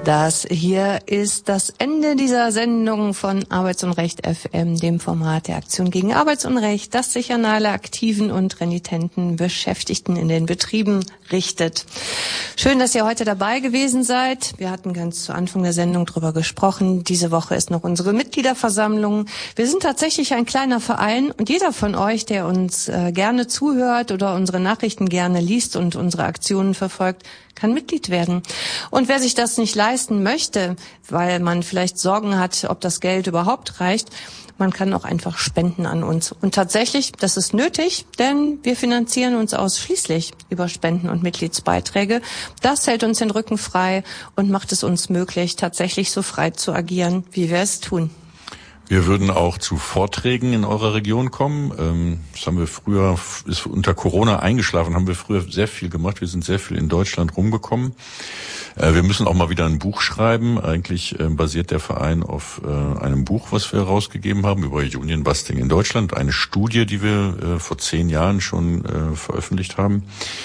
Das hier ist das Ende dieser Sendung von Arbeitsunrecht FM, dem Format der Aktion gegen Arbeitsunrecht, das sich an alle aktiven und renitenten Beschäftigten in den Betrieben richtet. Schön, dass ihr heute dabei gewesen seid. Wir hatten ganz zu Anfang der Sendung drüber gesprochen. Diese Woche ist noch unsere Mitgliederversammlung. Wir sind tatsächlich ein kleiner Verein und jeder von euch, der uns gerne zuhört oder unsere Nachrichten gerne liest und unsere Aktionen verfolgt, kann Mitglied werden. Und wer sich das nicht leisten möchte, weil man vielleicht Sorgen hat, ob das Geld überhaupt reicht, man kann auch einfach spenden an uns. Und tatsächlich, das ist nötig, denn wir finanzieren uns ausschließlich über Spenden und Mitgliedsbeiträge. Das hält uns den Rücken frei und macht es uns möglich, tatsächlich so frei zu agieren, wie wir es tun. Wir würden auch zu Vorträgen in eurer Region kommen. Das haben wir früher, ist unter Corona eingeschlafen, haben wir früher sehr viel gemacht. Wir sind sehr viel in Deutschland rumgekommen. Wir müssen auch mal wieder ein Buch schreiben. Eigentlich basiert der Verein auf einem Buch, was wir herausgegeben haben über Union Busting in Deutschland. Eine Studie, die wir vor 10 Jahren schon veröffentlicht haben.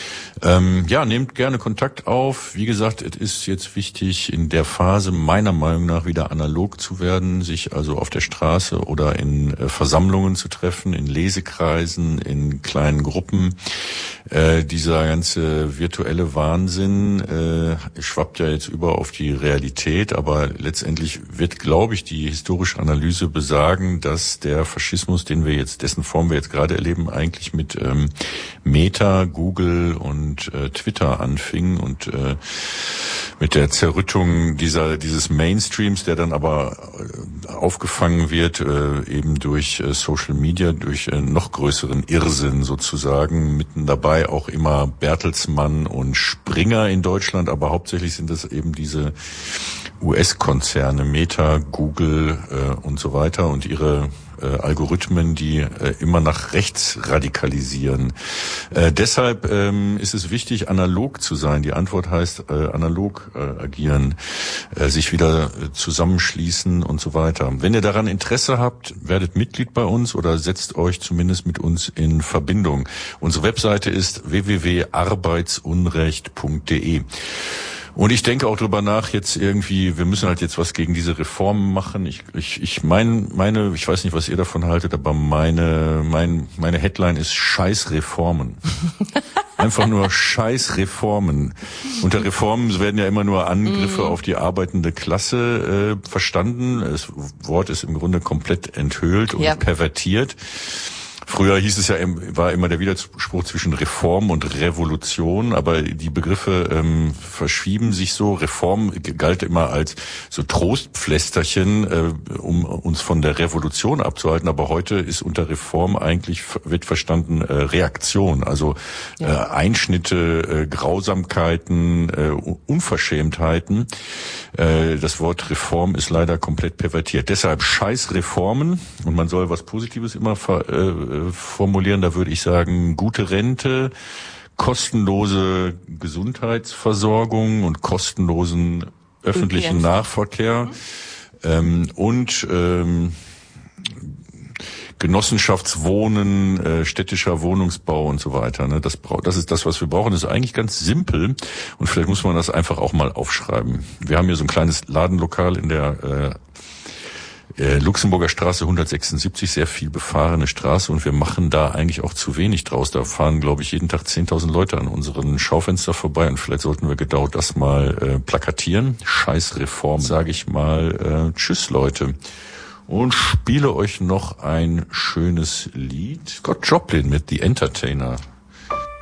Nehmt gerne Kontakt auf. Wie gesagt, es ist jetzt wichtig, in der Phase meiner Meinung nach wieder analog zu werden, sich also auf der Straße oder in Versammlungen zu treffen, in Lesekreisen, in kleinen Gruppen. Dieser ganze virtuelle Wahnsinn schwappt ja jetzt über auf die Realität, aber letztendlich wird, glaube ich, die historische Analyse besagen, dass der Faschismus, dessen Form wir jetzt gerade erleben, eigentlich mit Meta, Google und Twitter anfing und mit der Zerrüttung dieses Mainstreams, der dann aber aufgefangen wird eben durch Social Media, durch noch größeren Irrsinn sozusagen, mitten dabei auch immer Bertelsmann und Springer in Deutschland, aber hauptsächlich sind das eben diese US-Konzerne, Meta, Google und so weiter und ihre Algorithmen, die immer nach rechts radikalisieren. Deshalb ist es wichtig, analog zu sein. Die Antwort heißt analog agieren, sich wieder zusammenschließen und so weiter. Wenn ihr daran Interesse habt, werdet Mitglied bei uns oder setzt euch zumindest mit uns in Verbindung. Unsere Webseite ist www.arbeitsunrecht.de. Und ich denke auch drüber nach, jetzt irgendwie, wir müssen halt jetzt was gegen diese Reformen machen. Ich weiß nicht, was ihr davon haltet, aber meine Headline ist Scheiß-Reformen. Einfach nur Scheiß-Reformen. Unter Reformen werden ja immer nur Angriffe auf die arbeitende Klasse verstanden. Das Wort ist im Grunde komplett enthüllt und pervertiert. Früher war immer der Widerspruch zwischen Reform und Revolution, aber die Begriffe verschieben sich so. Reform galt immer als so Trostpflästerchen, um uns von der Revolution abzuhalten, aber heute ist unter Reform wird verstanden Reaktion, also Einschnitte, Grausamkeiten, Unverschämtheiten. Das Wort Reform ist leider komplett pervertiert. Deshalb scheiß Reformen, und man soll was Positives immer formulieren, da würde ich sagen, gute Rente, kostenlose Gesundheitsversorgung und kostenlosen öffentlichen Nahverkehr und Genossenschaftswohnen, städtischer Wohnungsbau und so weiter. Ne? Das ist das, was wir brauchen. Das ist eigentlich ganz simpel und vielleicht muss man das einfach auch mal aufschreiben. Wir haben hier so ein kleines Ladenlokal in der Luxemburger Straße 176, sehr viel befahrene Straße, und wir machen da eigentlich auch zu wenig draus. Da fahren, glaube ich, jeden Tag 10.000 Leute an unseren Schaufenster vorbei, und vielleicht sollten wir genau das mal plakatieren. Scheiß Reform, sage ich mal. Tschüss, Leute. Und spiele euch noch ein schönes Lied. Scott Joplin mit The Entertainer.